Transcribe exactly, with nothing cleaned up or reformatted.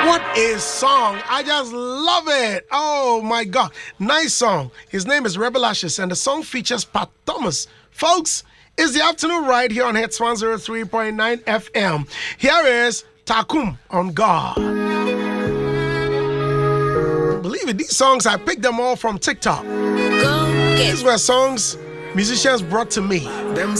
What a song. I just love it. Oh my God. Nice song. His name is Rebel Ashes and the song features Pat Thomas. Folks, it's the afternoon ride here on Hits one oh three point nine F M. Here is Takum on God. Believe it, these songs, I picked them all from TikTok. These were songs musicians brought to me.